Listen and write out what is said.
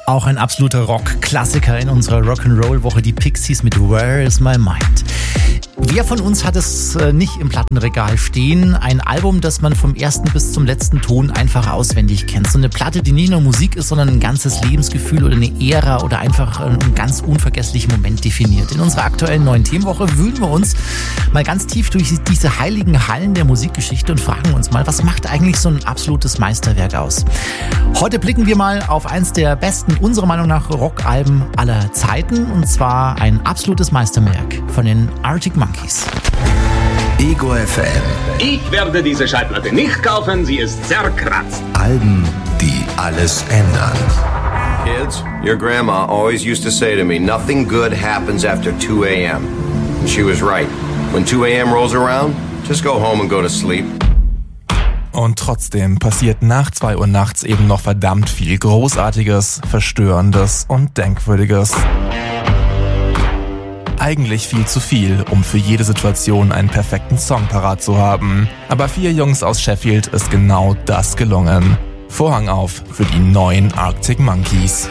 Auch ein absoluter Rock-Klassiker in unserer Rock'n'Roll-Woche, die Pixies mit Where Is My Mind. Wer von uns hat es nicht im Plattenregal stehen? Ein Album, das man vom ersten bis zum letzten Ton einfach auswendig kennt. So eine Platte, die nicht nur Musik ist, sondern ein ganzes Lebensgefühl oder eine Ära oder einfach einen ganz unvergesslichen Moment definiert. In unserer aktuellen neuen Themenwoche wühlen wir uns mal ganz tief durch diese heiligen Hallen der Musikgeschichte und fragen uns mal, was macht eigentlich so ein absolutes Meisterwerk aus? Heute blicken wir mal auf eins der besten, unserer Meinung nach, Rockalben aller Zeiten, und zwar ein absolutes Meisterwerk von den Arctic Monkeys. Ego FM. Ich werde diese Schallplatte nicht kaufen, sie ist zerkratzt. Alben, die alles ändern. Kids, your grandma always used to say to me, nothing good happens after 2 a.m. And she was right. When 2 a.m. rolls around, just go home and go to sleep. Und trotzdem passiert nach 2 Uhr nachts eben noch verdammt viel Großartiges, Verstörendes und Denkwürdiges. Eigentlich viel zu viel, um für jede Situation einen perfekten Song parat zu haben. Aber 4 Jungs aus Sheffield ist genau das gelungen. Vorhang auf für die neuen Arctic Monkeys.